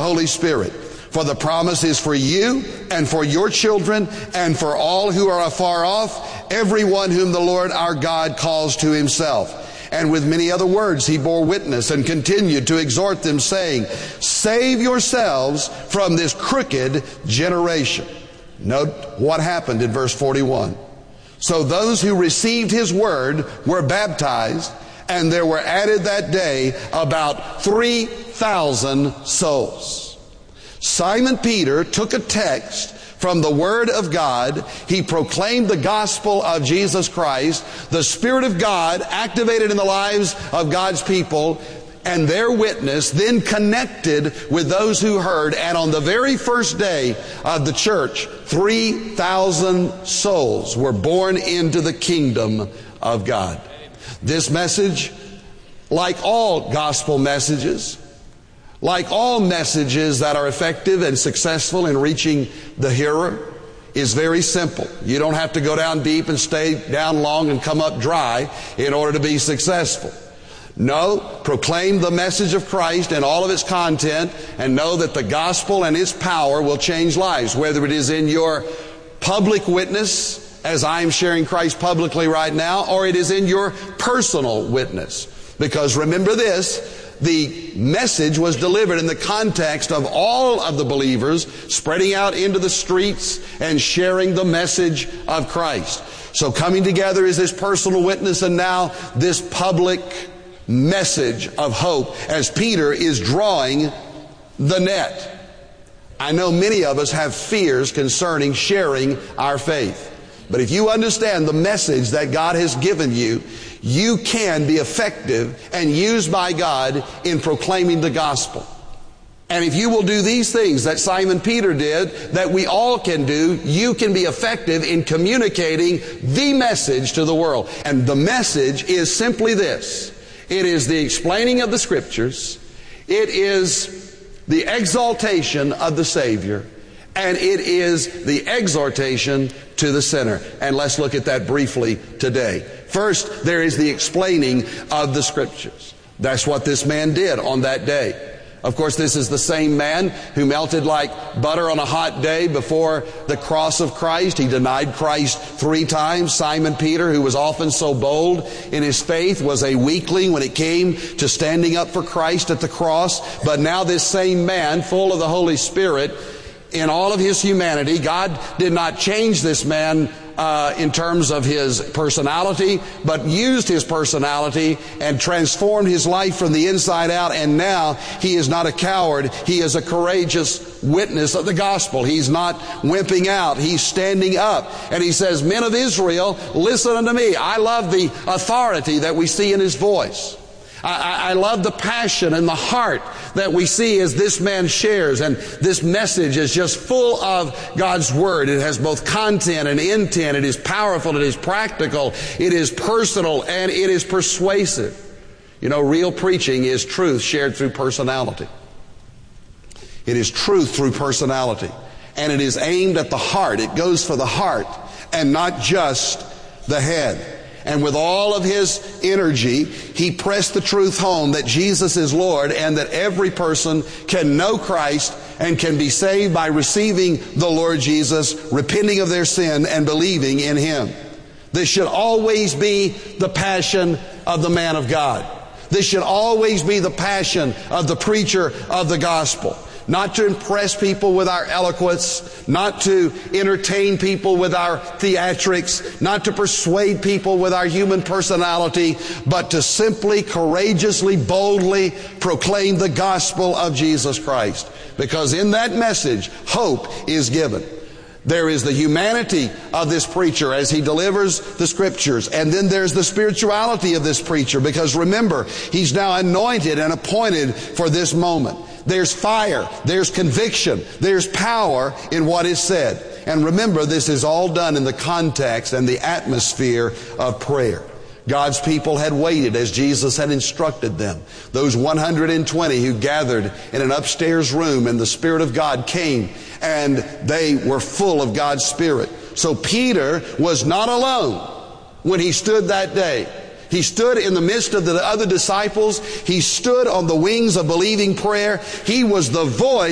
Holy Spirit. For the promise is for you and for your children and for all who are afar off, everyone whom the Lord our God calls to himself. And with many other words he bore witness and continued to exhort them, saying, save yourselves from this crooked generation. Note what happened in verse 41. So those who received his word were baptized, and there were added that day about 3,000 souls. Simon Peter took a text from the Word of God. He proclaimed the gospel of Jesus Christ. The Spirit of God activated in the lives of God's people, and their witness then connected with those who heard. And on the very first day of the church, 3,000 souls were born into the kingdom of God. This message, like all gospel messages, like all messages that are effective and successful in reaching the hearer, is very simple. You don't have to go down deep and stay down long and come up dry in order to be successful. No, proclaim the message of Christ and all of its content, and know that the gospel and its power will change lives, whether it is in your public witness, as I'm sharing Christ publicly right now, or it is in your personal witness. Because remember this, the message was delivered in the context of all of the believers spreading out into the streets and sharing the message of Christ. So coming together is this personal witness, and now this public message of hope as Peter is drawing the net. I know many of us have fears concerning sharing our faith. But if you understand the message that God has given you, you can be effective and used by God in proclaiming the gospel. And if you will do these things that Simon Peter did, that we all can do, you can be effective in communicating the message to the world. And the message is simply this. It is the explaining of the Scriptures. It is the exaltation of the Savior. And it is the exhortation to the sinner. And let's look at that briefly today. First, there is the explaining of the Scriptures. That's what this man did on that day. Of course, this is the same man who melted like butter on a hot day before the cross of Christ. He denied Christ 3 times. Simon Peter, who was often so bold in his faith, was a weakling when it came to standing up for Christ at the cross. But now this same man, full of the Holy Spirit, in all of his humanity, God did not change this man in terms of his personality, but used his personality and transformed his life from the inside out. And now he is not a coward. He is a courageous witness of the gospel. He's not wimping out. He's standing up. And he says, men of Israel, listen unto me. I love the authority that we see in his voice. I love the passion and the heart that we see as this man shares. And this message is just full of God's Word. It has both content and intent. It is powerful. It is practical. It is personal. And it is persuasive. You know, real preaching is truth shared through personality. It is truth through personality. And it is aimed at the heart. It goes for the heart and not just the head. And with all of his energy, he pressed the truth home that Jesus is Lord, and that every person can know Christ and can be saved by receiving the Lord Jesus, repenting of their sin, and believing in Him. This should always be the passion of the man of God. This should always be the passion of the preacher of the gospel. Not to impress people with our eloquence, not to entertain people with our theatrics, not to persuade people with our human personality, but to simply, courageously, boldly proclaim the gospel of Jesus Christ. Because in that message, hope is given. There is the humanity of this preacher as he delivers the Scriptures. And then there's the spirituality of this preacher, because remember, he's now anointed and appointed for this moment. There's fire, there's conviction, there's power in what is said. And remember, this is all done in the context and the atmosphere of prayer. God's people had waited as Jesus had instructed them. Those 120 who gathered in an upstairs room, and the Spirit of God came, and they were full of God's Spirit. So Peter was not alone when he stood that day. He stood in the midst of the other disciples. He stood on the wings of believing prayer. He was the voice